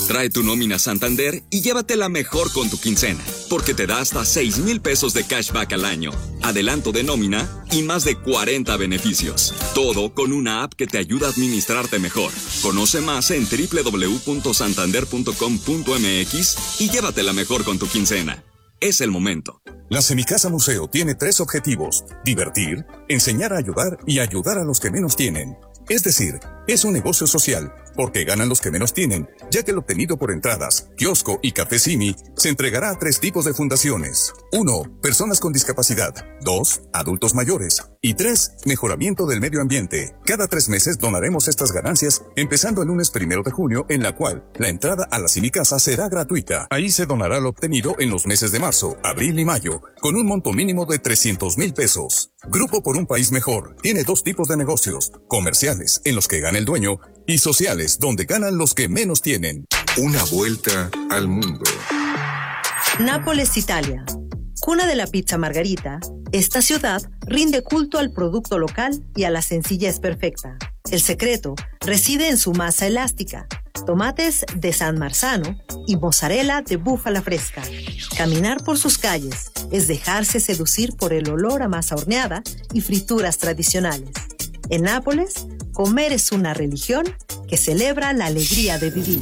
Trae tu nómina Santander y llévatela mejor con tu quincena, porque te da hasta 6,000 pesos de cashback al año, adelanto de nómina y más de 40 beneficios. Todo con una app que te ayuda a administrarte mejor. Conoce más en www.santander.com.mx y llévatela mejor con tu quincena. Es el momento. La Semicasa Museo tiene 3 objetivos: divertir, enseñar a ayudar y ayudar a los que menos tienen. Es decir, es un negocio social, porque ganan los que menos tienen, ya que lo obtenido por entradas, kiosco y café Simi se entregará a 3 tipos de fundaciones. 1. Personas con discapacidad. 2. Adultos mayores. Y 3. Mejoramiento del medio ambiente. Cada 3 meses donaremos estas ganancias, empezando el lunes 1 de junio, en la cual la entrada a la Semicasa será gratuita. Ahí se donará lo obtenido en los meses de marzo, abril y mayo, con un monto mínimo de 300,000 pesos. Grupo por un país mejor tiene 2 tipos de negocios: comerciales, en los que gana el dueño, y sociales, donde ganan los que menos tienen. Una vuelta al mundo. Nápoles, Italia. Cuna de la pizza margarita, esta ciudad rinde culto al producto local y a la sencillez perfecta. El secreto reside en su masa elástica, tomates de San Marzano y mozzarella de búfala fresca. Caminar por sus calles es dejarse seducir por el olor a masa horneada y frituras tradicionales. En Nápoles, comer es una religión que celebra la alegría de vivir.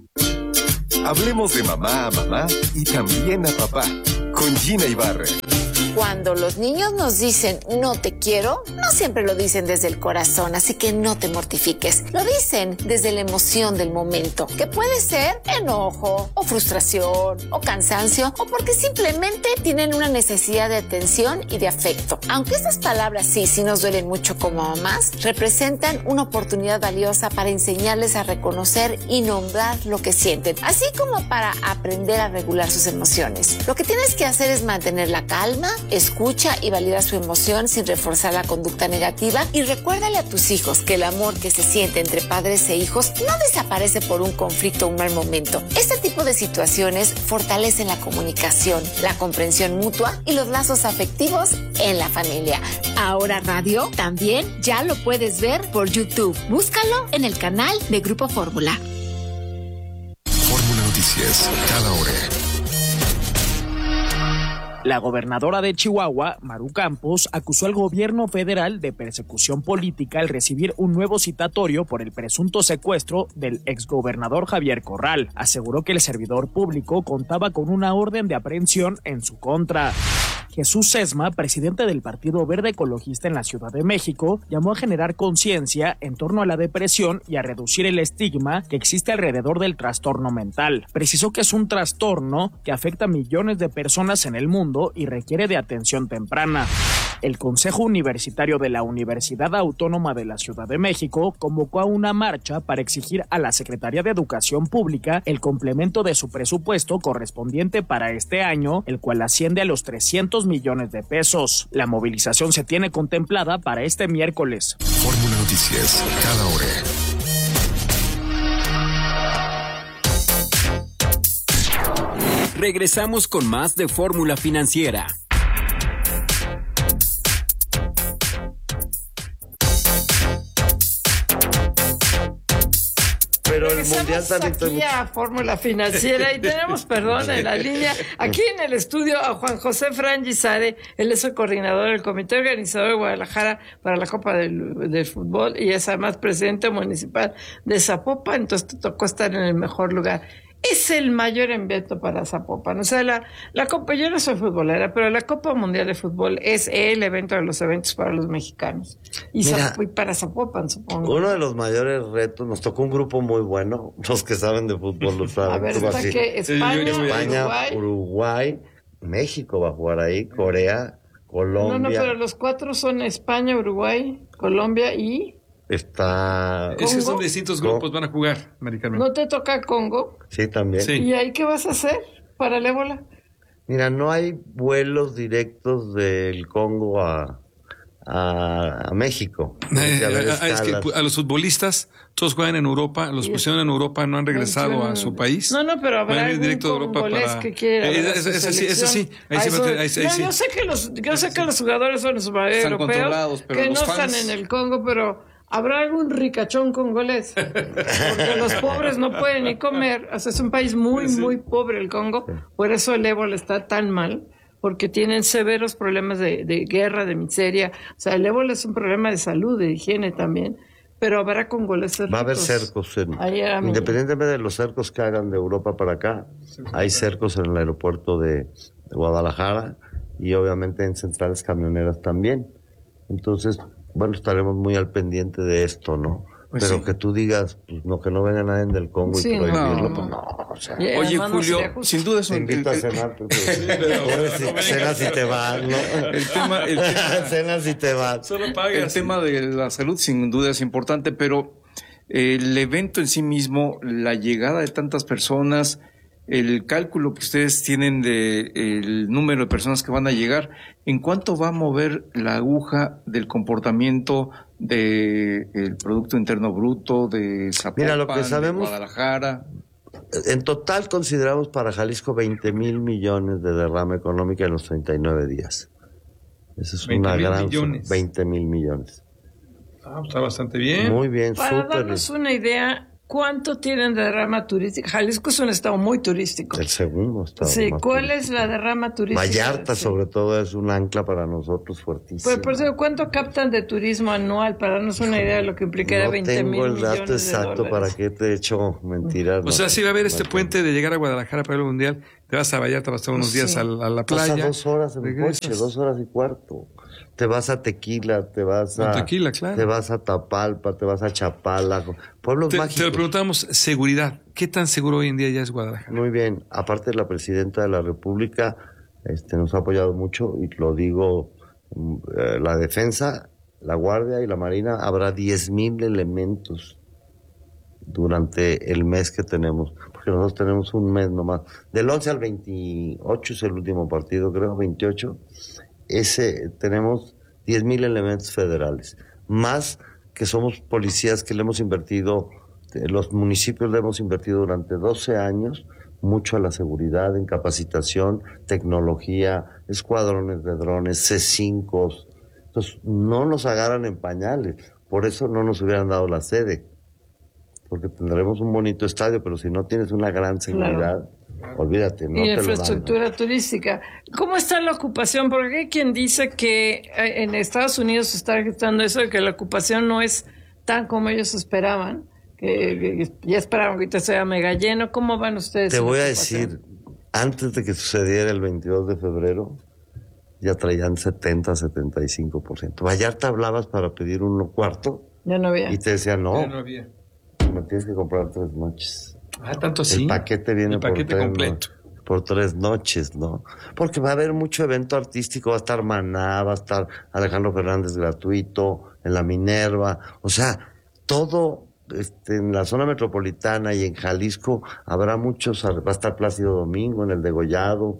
Hablemos de mamá a mamá y también a papá, con Gina Ibarra. Cuando los niños nos dicen no te quiero, no siempre lo dicen desde el corazón, así que no te mortifiques. Lo dicen desde la emoción del momento, que puede ser enojo, o frustración, o cansancio, o porque simplemente tienen una necesidad de atención y de afecto. Aunque estas palabras sí nos duelen mucho como mamás, representan una oportunidad valiosa para enseñarles a reconocer y nombrar lo que sienten, así como para aprender a regular sus emociones. Lo que tienes que hacer es mantener la calma, escucha y valida su emoción sin reforzar la conducta negativa, y recuérdale a tus hijos que el amor que se siente entre padres e hijos no desaparece por un conflicto o un mal momento. Este tipo de situaciones fortalecen la comunicación, la comprensión mutua y los lazos afectivos en la familia. Ahora Radio también ya lo puedes ver por YouTube. Búscalo en el canal de Grupo Fórmula. Fórmula Noticias, cada hora. La gobernadora de Chihuahua, Maru Campos, acusó al gobierno federal de persecución política al recibir un nuevo citatorio por el presunto secuestro del exgobernador Javier Corral. Aseguró que el servidor público contaba con una orden de aprehensión en su contra. Jesús Sesma, presidente del Partido Verde Ecologista en la Ciudad de México, llamó a generar conciencia en torno a la depresión y a reducir el estigma que existe alrededor del trastorno mental. Precisó que es un trastorno que afecta a millones de personas en el mundo y requiere de atención temprana. El Consejo Universitario de la Universidad Autónoma de la Ciudad de México convocó a una marcha para exigir a la Secretaría de Educación Pública el complemento de su presupuesto correspondiente para este año, el cual asciende a los 300 millones de pesos. La movilización se tiene contemplada para este miércoles. Fórmula Noticias, cada hora. Regresamos con más de Fórmula Financiera. Pero el mundial también aquí a Fórmula Financiera y tenemos, perdón, en la línea, aquí en el estudio, a Juan José Frangizade. Él es el coordinador del Comité Organizador de Guadalajara para la Copa del Fútbol y es además presidente municipal de Zapopan, entonces te tocó estar en el mejor lugar. Es el mayor evento para Zapopan. O sea, la Copa, yo no soy futbolera, pero la Copa Mundial de Fútbol es el evento de los eventos para los mexicanos. Y, mira, y para Zapopan, supongo. Uno de los mayores retos, nos tocó un grupo muy bueno, los que saben de fútbol lo saben. A ver, está que España, Uruguay, México va a jugar ahí, Corea, Colombia. No, pero los 4 son España, Uruguay, Colombia y... Está... Es que son distintos grupos, van a jugar, Mari Carmen. ¿No te toca Congo? Sí, también. Sí. ¿Y ahí qué vas a hacer para el ébola? Mira, no hay vuelos directos del Congo a México. Es que a los futbolistas, todos juegan en Europa, los pusieron en Europa, no han regresado a su país. No, pero habrá algún directo de Europa para... que quiera. Eso sí. Yo sé que los jugadores son los europeos, controlados, pero que los no fans... están en el Congo, pero ¿Habrá algún ricachón congolés? Porque los pobres no pueden ni comer. O sea, es un país muy, muy pobre el Congo. Por eso el ébola está tan mal, porque tienen severos problemas de guerra, de miseria. O sea, el ébola es un problema de salud, de higiene también. Pero habrá congoleses ricos. Va a haber cercos. Independientemente de los cercos que hagan de Europa para acá, hay cercos en el aeropuerto de Guadalajara y obviamente en centrales camioneras también. Entonces, bueno, estaremos muy al pendiente de esto, ¿no? Pues pero que tú digas, pues, no, que no venga nadie del Congo y prohibirlo, pues no. O sea, oye, Julio, sin duda es un... Te invito a cenar, cenas si te vas, ¿no? El tema cenas si te vas. Solo pagas. El tema de la salud sin duda es importante, pero el evento en sí mismo, la llegada de tantas personas, el cálculo que ustedes tienen de el número de personas que van a llegar, ¿en cuánto va a mover la aguja del comportamiento del Producto Interno Bruto, de Zapopan, mira, lo que sabemos, de Guadalajara? En total consideramos para Jalisco 20,000 millones de derrama económica en los 39 días. Eso es una gran... 20,000 millones. Está bastante bien. Muy bien, para darnos una idea... ¿Cuánto tienen de derrama turística? Jalisco es un estado muy turístico. El segundo estado. Sí, ¿cuál es la derrama turística? Vallarta, sobre todo, es un ancla para nosotros fuertísimo. Pues por eso, ¿cuánto captan de turismo anual? Para darnos una idea de lo que implica 20,000 millones de dólares. No tengo el dato exacto, ¿para qué te he hecho mentiras? O sea, si va a haber este puente de llegar a Guadalajara para el Mundial, te vas a Vallarta, vas a estar unos días a la playa. Pasa 2 horas en coche, 2 horas y cuarto. Te vas a Tequila, te vas a... Tequila, claro. Te vas a Tapalpa, te vas a Chapala, pueblos mágicos. Te lo preguntamos, seguridad. ¿Qué tan seguro hoy en día ya es Guadalajara? Muy bien. Aparte, la presidenta de la República nos ha apoyado mucho, y lo digo, la defensa, la Guardia y la Marina, habrá 10,000 elementos durante el mes que tenemos, porque nosotros tenemos un mes nomás. Del 11 al 28 es el último partido, creo, 28. Tenemos 10,000 elementos federales, más que somos policías que le hemos invertido, los municipios le hemos invertido durante 12 años mucho a la seguridad, en capacitación, tecnología, escuadrones de drones, C5. Entonces, no nos agarran en pañales, por eso no nos hubieran dado la sede, porque tendremos un bonito estadio, pero si no tienes una gran seguridad... Claro. Olvídate, no. Y infraestructura turística. ¿Cómo está la ocupación? Porque hay quien dice que en Estados Unidos se está gestando eso de que la ocupación no es tan como ellos esperaban, que ya esperaban que ahorita sea mega lleno. ¿Cómo van ustedes? Te voy a decir, antes de que sucediera el 22 de febrero, ya traían 70-75%. Vallarta hablabas para pedir 1/4. Ya no había. Y te decían, no. Ya no había. Me tienes que comprar 3 noches. Tanto así. El paquete viene completo. Por 3 noches, ¿no? Porque va a haber mucho evento artístico, va a estar Maná, va a estar Alejandro Fernández gratuito, en la Minerva, o sea, todo en la zona metropolitana y en Jalisco habrá muchos, va a estar Plácido Domingo en el Degollado.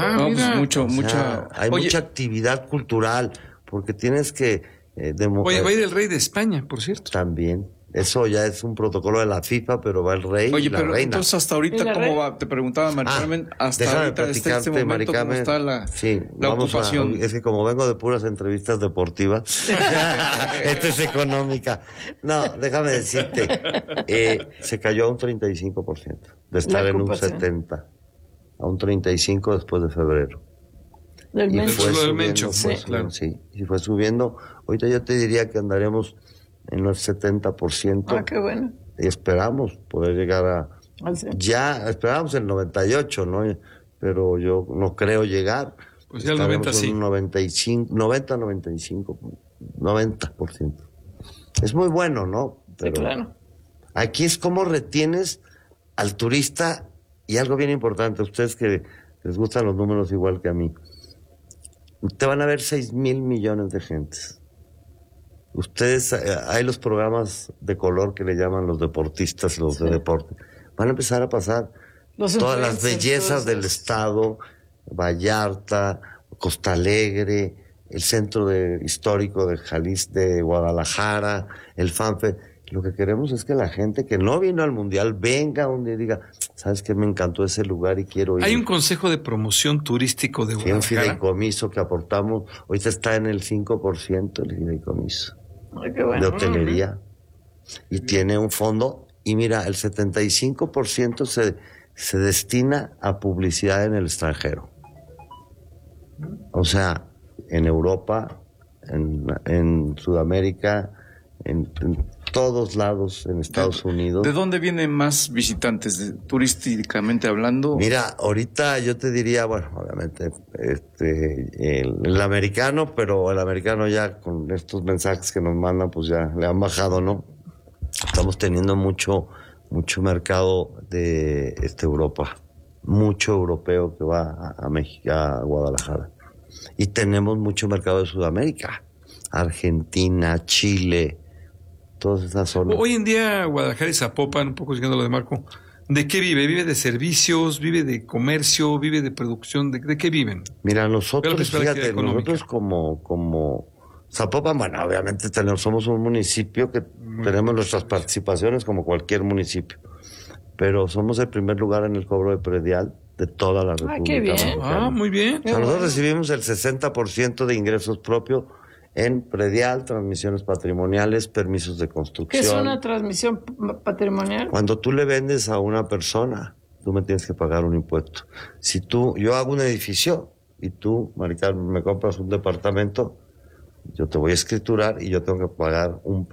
Hay mucha actividad cultural, porque tienes que... Oye, va a ir el rey de España, por cierto. También. Eso ya es un protocolo de la FIFA, pero va el rey y la reina. Entonces hasta ahorita, ¿cómo va? Te preguntaba Mari Carmen, hasta ahorita, hasta este momento, ¿cómo está la ocupación? Es que como vengo de puras entrevistas deportivas, esta es económica. No, déjame decirte, se cayó a un 35%, de estar en un 70%, a un 35% después de febrero. Y fue subiendo, sí, y fue subiendo. Ahorita yo te diría que andaremos en el 70%. Qué bueno. Y esperamos poder llegar ya esperamos el 98, ¿no? Pero yo no creo llegar. Pues ya el 90 sí. Un 90%. Es muy bueno, ¿no? Pero sí, claro. Aquí es cómo retienes al turista, y algo bien importante, ustedes que les gustan los números igual que a mí, te van a ver 6,000 millones de gentes. Ustedes, hay los programas de color que le llaman los deportistas, los de deporte. Van a empezar a pasar todas las bellezas del estado, Vallarta, Costa Alegre, el centro histórico de Jalisco, de Guadalajara, el FanFest. Lo que queremos es que la gente que no vino al Mundial venga donde diga, ¿sabes qué? Me encantó ese lugar y quiero ir. Hay un consejo de promoción turístico de Guadalajara. Un fideicomiso que aportamos, ahorita está en el 5% el fideicomiso. Qué bueno. de hotelería. Y tiene un fondo, y mira, el 75% se destina a publicidad en el extranjero. O sea, en Europa, en Sudamérica, en todos lados, en Estados Unidos. ¿De dónde vienen más visitantes, turísticamente hablando? Mira, ahorita yo te diría, bueno, obviamente, el americano, pero el americano ya con estos mensajes que nos mandan, pues ya le han bajado, ¿no? Estamos teniendo mucho mercado de Europa, mucho europeo que va a México, a Guadalajara. Y tenemos mucho mercado de Sudamérica, Argentina, Chile, todas esas zonas. Hoy en día Guadalajara y Zapopan, un poco siguiendo lo de Marco, ¿de qué vive? ¿Vive de servicios? ¿Vive de comercio? ¿Vive de producción? ¿De qué viven? Mira, nosotros, fíjate, nosotros como Zapopan, bueno, obviamente somos un municipio que tenemos nuestras participaciones como cualquier municipio, pero somos el primer lugar en el cobro de predial de toda la República. Qué bien. Mexicana. Muy bien. O sea, nosotros recibimos el 60% de ingresos propios en predial, transmisiones patrimoniales, permisos de construcción. ¿Qué es una transmisión patrimonial? Cuando tú le vendes a una persona, tú me tienes que pagar un impuesto. Si yo hago un edificio y tú, Maricar, me compras un departamento, yo te voy a escriturar y yo tengo que pagar una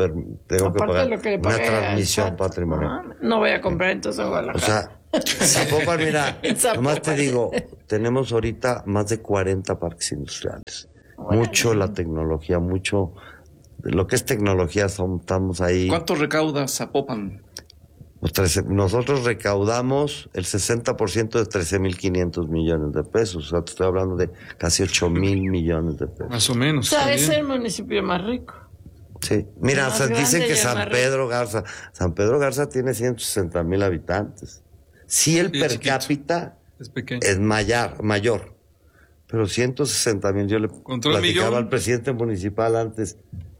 transmisión patrimonial. No voy a comprar entonces en Guadalajara. O sea, Zapopan, mira, nomás te digo, tenemos ahorita más de 40 parques industriales. Bueno. Mucho la tecnología, mucho lo que es tecnología, estamos ahí. ¿Cuánto recauda Zapopan? Pues nosotros recaudamos el 60% de 13,500 millones de pesos. O sea, te estoy hablando de casi 8,000 millones de pesos. Más o menos. O sea, es el municipio más rico. Sí. Mira, dicen que San Pedro Garza tiene 160,000 habitantes. Sí, el per cápita es mayor. Pero 160,000, yo le platicaba al presidente municipal antes,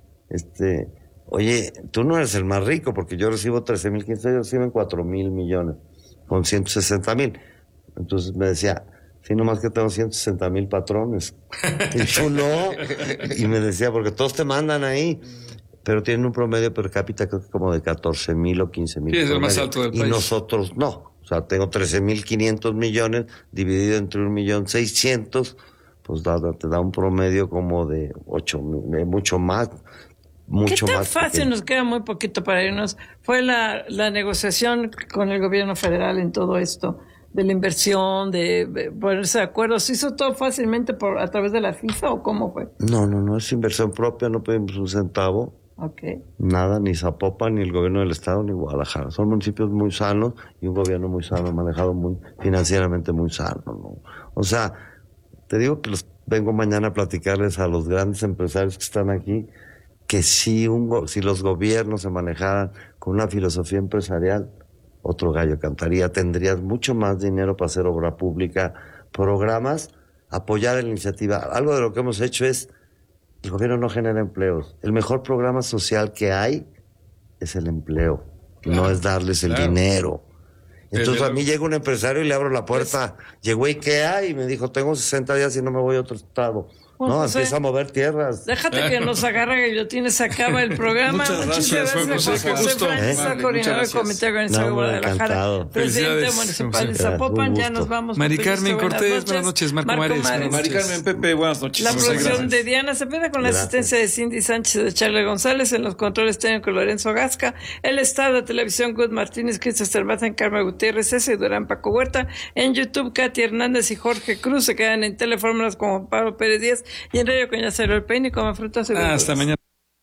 oye, tú no eres el más rico, porque yo recibo 13,015, ellos reciben 4,000 millones, con 160,000. Entonces me decía, sí, nomás que tengo 160,000 patrones. Y yo no. Y me decía, porque todos te mandan ahí, pero tienen un promedio per cápita creo que como de 14,000 o 15,000. Sí, es el más alto del país. Y nosotros no. O sea, tengo 13,500 millones dividido entre 1,600,000, pues te da un promedio como de 8,000, mucho más. ¿Qué tan fácil? Nos queda muy poquito para irnos. ¿Fue la negociación con el gobierno federal en todo esto? De la inversión, de ponerse de acuerdo. ¿Se hizo todo fácilmente a través de la FIFA o cómo fue? No, es inversión propia, no pedimos un centavo. Okay. Nada, ni Zapopan, ni el gobierno del estado, ni Guadalajara. Son municipios muy sanos y un gobierno muy sano, manejado financieramente muy sano, ¿no? O sea, te digo que vengo mañana a platicarles a los grandes empresarios que están aquí, que si los gobiernos se manejaran con una filosofía empresarial, otro gallo cantaría. Tendrías mucho más dinero para hacer obra pública, programas, apoyar la iniciativa. Algo de lo que hemos hecho es, el gobierno no genera empleos. El mejor programa social que hay es el empleo, no es darles el dinero. Entonces a mí llega un empresario y le abro la puerta. Llegó IKEA y me dijo, tengo 60 días y no me voy a otro estado. Bueno, no, empieza a mover tierras. Déjate que nos agarra guillotina, se acaba el programa. Muchas gracias, Juan José Francisco, coordinador del Comité Organizador de Guadalajara, presidente municipal de Zapopan. Ya nos vamos. Mari Carmen Cortés, buenas noches. Marco Mares. Mari Carmen Pepe, buenas noches. La producción de Diana Cepeda con la asistencia de Cindy Sánchez, de Charlie González, en los controles técnicos Lorenzo Gasca, el estado de televisión Good Martínez, Cristian Cervata, Carmen Gutiérrez, César Durán, Paco Huerta, en YouTube Katy Hernández y Jorge Cruz, se quedan en Telefórmulas como Pablo Pérez Díaz y en Radio Coñacero el Peine, come frutas y verduras. Hasta mañana.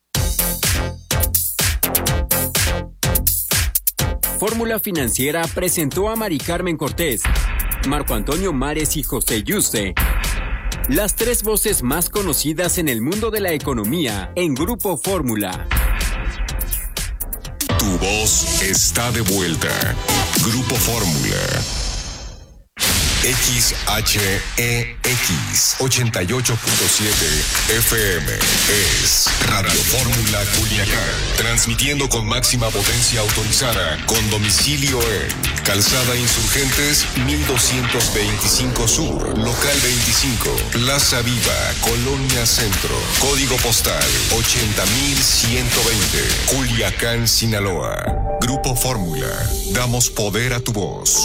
Fórmula Financiera presentó a Mari Carmen Cortés, Marco Antonio Mares y José Yuste, las tres voces más conocidas en el mundo de la economía en Grupo Fórmula. Tu voz está de vuelta. Grupo Fórmula. XHEX 88.7 FM es Radio Fórmula Culiacán, transmitiendo con máxima potencia autorizada, con domicilio en Calzada Insurgentes 1225 Sur, Local 25, Plaza Viva, Colonia Centro. Código postal 80120, Culiacán, Sinaloa. Grupo Fórmula, damos poder a tu voz.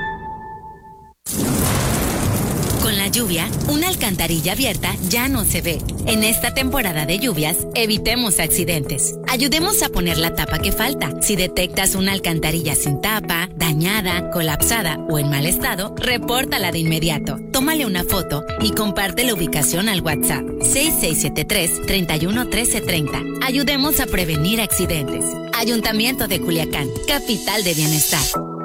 Con la lluvia, una alcantarilla abierta ya no se ve. En esta temporada de lluvias, evitemos accidentes. Ayudemos a poner la tapa que falta. Si detectas una alcantarilla sin tapa, dañada, colapsada o en mal estado, repórtala de inmediato. Tómale una foto y comparte la ubicación al WhatsApp 6673-311330. Ayudemos a prevenir accidentes. Ayuntamiento de Culiacán, capital de bienestar.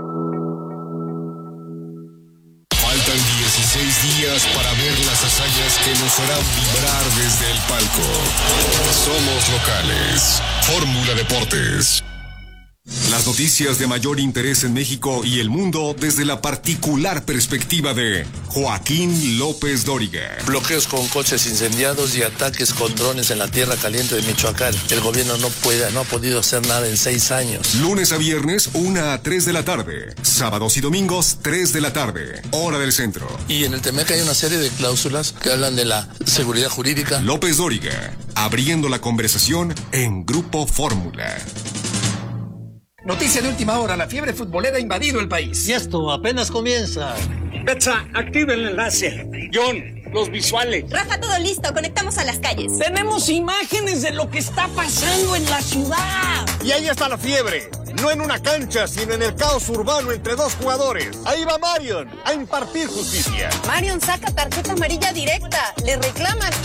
Faltan 16 días para ver las hazañas que nos harán vibrar desde el palco. Somos locales. Fórmula Deportes. Las noticias de mayor interés en México y el mundo desde la particular perspectiva de Joaquín López Dóriga. Bloqueos con coches incendiados y ataques con drones en la tierra caliente de Michoacán. El gobierno no ha podido hacer nada en 6 años. Lunes a viernes, 1 a 3 de la tarde. Sábados y domingos, 3 de la tarde. Hora del centro. Y en el TEMEC hay una serie de cláusulas que hablan de la seguridad jurídica. López Dóriga, abriendo la conversación en Grupo Fórmula. Noticia de última hora, la fiebre futbolera ha invadido el país. Y esto apenas comienza. Betsa, activa el enlace. John, los visuales. Rafa, todo listo, conectamos a las calles. Tenemos imágenes de lo que está pasando en la ciudad. Y ahí está la fiebre. No en una cancha, sino en el caos urbano entre dos jugadores. Ahí va Marion a impartir justicia. Marion saca tarjeta amarilla directa. Le reclaman